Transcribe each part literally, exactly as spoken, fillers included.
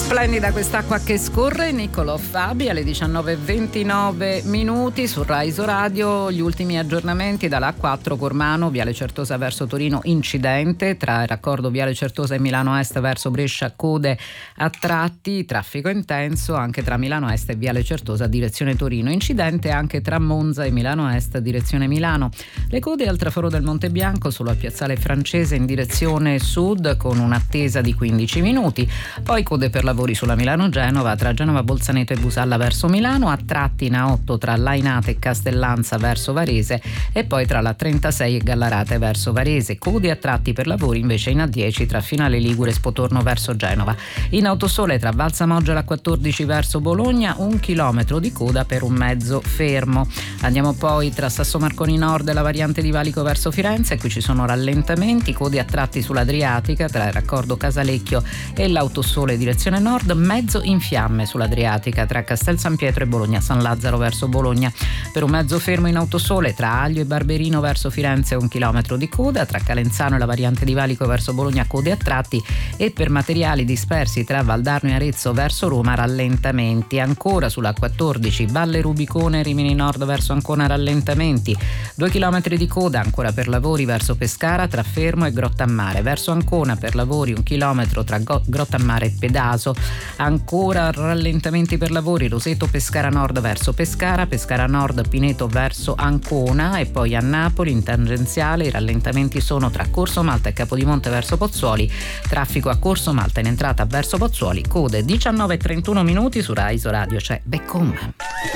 Splendida quest'acqua che scorre, Niccolò Fabi alle diciannove e ventinove minuti su Raiso Radio. Gli ultimi aggiornamenti dalla A quattro Cormano, Viale Certosa verso Torino, incidente tra il raccordo Viale Certosa e Milano Est verso Brescia, code a tratti, traffico intenso anche tra Milano Est e Viale Certosa direzione Torino, incidente anche tra Monza e Milano Est direzione Milano. Le code al traforo del Monte Bianco solo al piazzale Francese in direzione sud con un'attesa di quindici minuti, poi code per lavori sulla Milano-Genova tra Genova Bolzaneto e Busalla verso Milano, a tratti in A otto tra Lainate e Castellanza verso Varese e poi tra la trentasei e Gallarate verso Varese, code a tratti per lavori invece in A dieci tra Finale Ligure e Spotorno verso Genova. In Autosole tra Valsamoggia e la quattordici verso Bologna un chilometro di coda per un mezzo fermo. Andiamo poi tra Sasso Marconi Nord e la variante di Valico verso Firenze, qui ci sono rallentamenti, code a tratti sull'Adriatica tra il raccordo Casalecchio e l'Autosole direzione Nord, mezzo in fiamme sull'Adriatica tra Castel San Pietro e Bologna San Lazzaro verso Bologna. Per un mezzo fermo in Autosole tra Aglio e Barberino verso Firenze un chilometro di coda, tra Calenzano e la variante di Valico verso Bologna code a tratti e per materiali dispersi tra Valdarno e Arezzo verso Roma rallentamenti. Ancora sulla quattordici Valle Rubicone Rimini Nord verso Ancona rallentamenti, due chilometri di coda ancora per lavori verso Pescara tra Fermo e Grottammare, verso Ancona per lavori un chilometro tra Go- Grottammare e Pedaso. Ancora rallentamenti per lavori Roseto Pescara Nord verso Pescara, Pescara Nord Pineto verso Ancona e poi a Napoli in tangenziale i rallentamenti sono tra Corso Malta e Capodimonte verso Pozzuoli, traffico a Corso Malta in entrata verso Pozzuoli, code diciannove e trentuno minuti su Raiso Radio. C'è Back Home.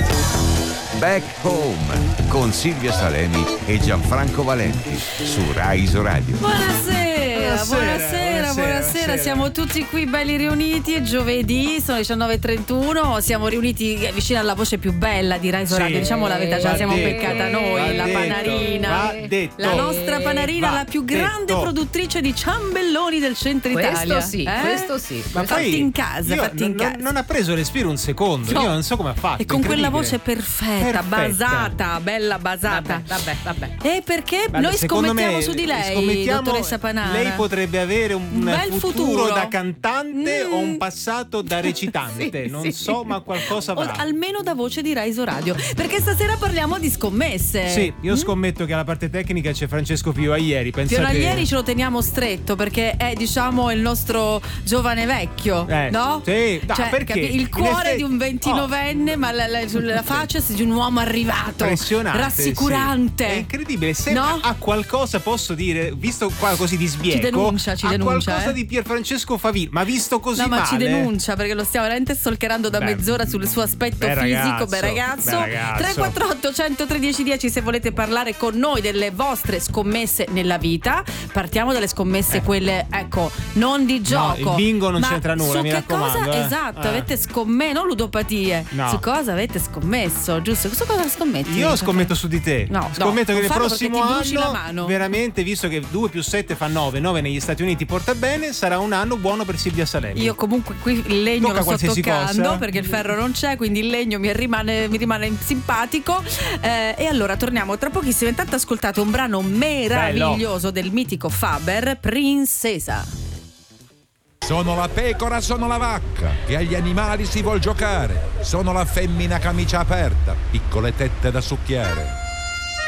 Back Home con Silvia Salemi e Gianfranco Valenti su Raiso Radio. Buonasera. Buonasera, buonasera, buonasera, buonasera. Siamo tutti qui belli riuniti, è giovedì, sono le diciannove e trentuno, siamo riuniti vicino alla voce più bella di Raiso Radio, sì, diciamo la verità, ce la siamo detto, beccata noi, la detto, Panarina, va detto, la nostra Panarina, va la più grande detto. produttrice di ciambelloni del centro Questo Italia. sì, eh? questo sì. Ma fatti poi in casa, io fatti non, in casa. non ha preso respiro un secondo, No. io non so come ha fatto. E con quella incredibile. voce perfetta, Perfetta. basata, bella basata. Vabbè, vabbè, vabbè. E perché Guarda, noi secondo scommettiamo me, su di lei, scommettiamo, dottoressa Panara. lei potrebbe avere un, Un bel futuro, futuro. da cantante Mm. o un passato da recitante, Sì, non sì. so, ma qualcosa O avrà. almeno da voce di Raiso Radio, perché stasera parliamo di scommesse. Sì, io Mm? scommetto che alla parte tecnica c'è Francesco Piovaieri. Pensate... Pionieri ce lo teniamo stretto perché è, diciamo, il nostro giovane vecchio, Eh, no? sì, no, Cioè, perché? capi- il In cuore effetti- di un ventinovenne, oh. ma la, la- sulla faccia di un uomo arrivato, Impressionante, rassicurante. sì. È incredibile. Se No? ha qualcosa, posso dire, visto qua così di sbieco, Ci denuncia, ci ha denuncia, qualcosa eh. di Pierfrancesco Favino, ma visto così No, ma male. ci denuncia perché lo stiamo veramente stalkerando da Beh, mezz'ora sul suo aspetto bel fisico. ragazzo, Bel ragazzo. bel ragazzo. tre quattro otto uno zero tre uno zero uno zero se volete parlare con noi delle vostre scommesse nella vita. Partiamo dalle scommesse, Eh. quelle, ecco, non di gioco. il bingo non ma c'entra nulla, su mi che raccomando, cosa eh. esatto Eh. avete scommesso, non ludopatie. No. Su cosa avete scommesso, giusto? Su cosa scommetti? Io scommetto su di te. No, scommetto no, che non nel farlo prossimo perché ti bruci la anno, mano. veramente, visto che due più sette fa nove, nove negli Stati Uniti porta bene, sarà un anno buono per Silvia Salemi. Io comunque qui il legno Tocca lo sto qualsiasi toccando cosa. perché il ferro non c'è, quindi il legno mi rimane, mi rimane simpatico. Eh, e allora torniamo tra pochissimo. Intanto ascoltate un brano meraviglioso del mitico Faber, Princesa. Sono la pecora, sono la vacca, che agli animali si vuol giocare. Sono la femmina camicia aperta, piccole tette da succhiare.